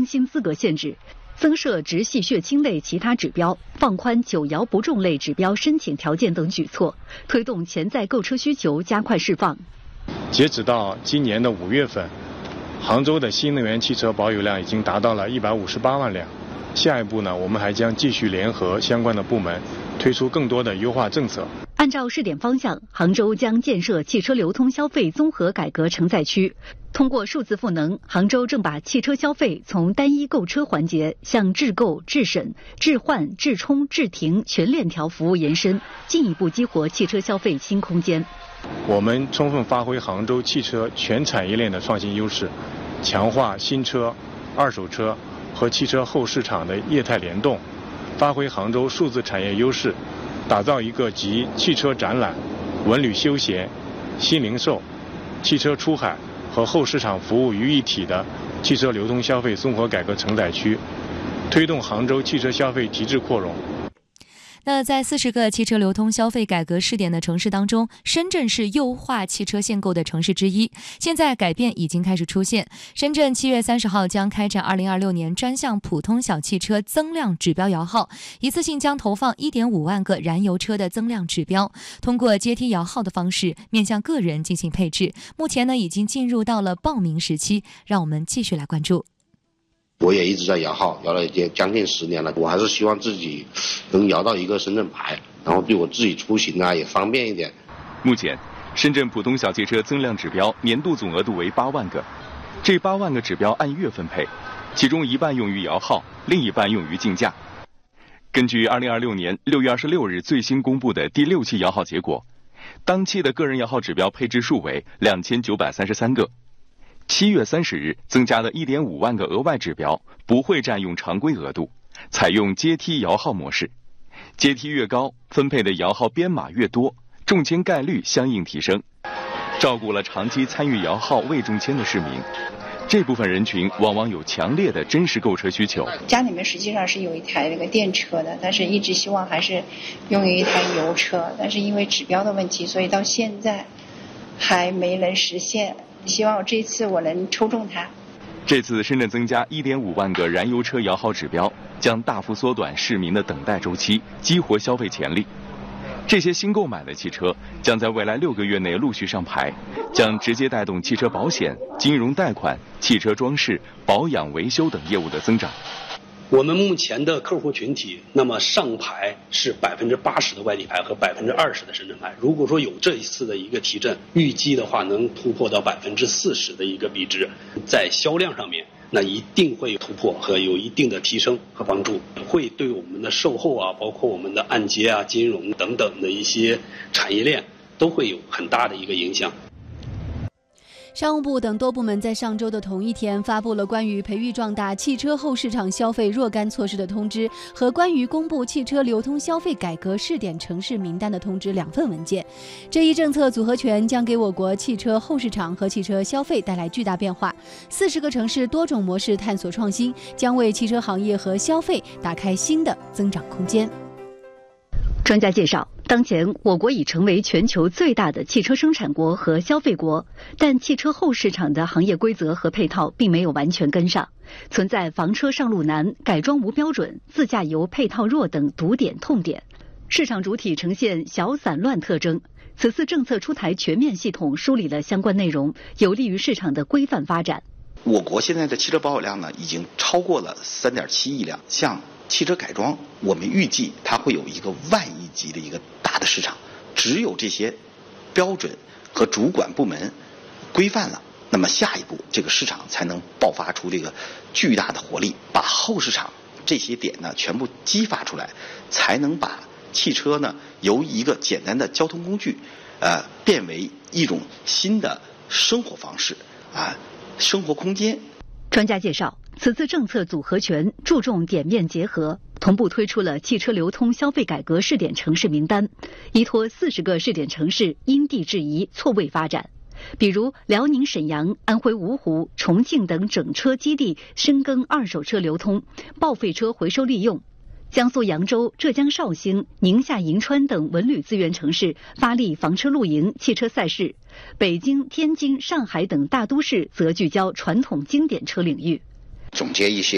新资格限制，增设直系血亲类其他指标，放宽九摇不中类指标申请条件等举措，推动潜在购车需求加快释放。 截止到今年的5月份，杭州的新能源汽车保有量已经达到了158万辆。下一步呢，我们还将继续联合相关的部门，推出更多的优化政策。 按照试点方向，杭州将建设汽车流通消费综合改革承载区。通过数字赋能，杭州正把汽车消费从单一购车环节向质购、质审、置换、置充、置停全链条服务延伸，进一步激活汽车消费新空间。 我们充分发挥杭州汽车全产业链的创新优势，强化新车、二手车和汽车后市场的业态联动，发挥杭州数字产业优势，打造一个集汽车展览、文旅休闲、新零售、汽车出海和后市场服务于一体的汽车流通消费综合改革承载区，推动杭州汽车消费提质扩容。 那在40个汽车流通消费改革试点的城市当中，深圳是优化汽车限购的城市之一。现在改变已经开始出现，深圳7月30号将开展2026年专项普通小汽车增量指标摇号，一次性将投放1.5万个燃油车的增量指标，通过阶梯摇号的方式面向个人进行配置。目前呢已经进入到了报名时期，让我们继续来关注。 我也一直在摇号，摇了将近10年了。我还是希望自己能摇到一个深圳牌，然后对我自己出行也方便一点。 目前，深圳普通小汽车增量指标年度总额度为8万个，这8万个指标按月分配，其中一半用于摇号，另一半用于竞价。根据2026年6月26日最新公布的第6期摇号结果，当期的个人摇号指标配置数为2933个。7月30日增加的1.5万个额外指标不会占用常规额度，采用阶梯摇号模式。阶梯越高，分配的摇号编码越多，中签概率相应提升，照顾了长期参与摇号未中签的市民。这部分人群往往有强烈的真实购车需求。 家里面实际上是有一台那个电车的，但是一直希望还是拥有一台油车，但是因为指标的问题，所以到现在还没能实现。希望这次我能抽中它。 这次深圳增加1.5万个燃油车摇号指标，将大幅缩短市民的等待周期，激活消费潜力。这些新购买的汽车将在未来6个月内陆续上牌，将直接带动汽车保险、金融贷款、汽车装饰、保养维修等业务的增长。 我们目前的客户群体，那么上牌是80%的外地牌和20%的深圳牌。如果说有这一次的一个提振，预计的话能突破到40%的一个比值，在销量上面，那一定会有突破和有一定的提升和帮助，会对我们的售后包括我们的按揭金融等等的一些产业链都会有很大的一个影响。 商务部等多部门在上周的同一天发布了关于培育壮大汽车后市场消费若干措施的通知和关于公布汽车流通消费改革试点城市名单的通知2份文件。这一政策组合拳将给我国汽车后市场和汽车消费带来巨大变化。40个城市多种模式探索创新，将为汽车行业和消费打开新的增长空间。 专家介绍，当前我国已成为全球最大的汽车生产国和消费国，但汽车后市场的行业规则和配套并没有完全跟上，存在房车上路难、改装无标准、自驾游配套弱等堵点痛点，市场主体呈现小散乱特征。此次政策出台全面系统梳理了相关内容，有利于市场的规范发展。 我国现在的汽车保有量呢，已经超过了3.7亿辆，像汽车改装，我们预计它会有一个万亿级的一个大的市场。只有这些标准和主管部门规范了，那么下一步这个市场才能爆发出这个巨大的活力，把后市场这些点呢全部激发出来，才能把汽车呢由一个简单的交通工具，变为一种新的生活方式生活空间。 专家介绍，此次政策组合拳注重点面结合，同步推出了汽车流通消费改革试点城市名单，依托40个试点城市因地制宜错位发展。比如辽宁沈阳、安徽芜湖、重庆等整车基地深耕二手车流通、报废车回收利用。江苏扬州、浙江绍兴、宁夏银川等文旅资源城市发力房车露营、汽车赛事，北京、天津、上海等大都市则聚焦传统经典车领域。 总结一些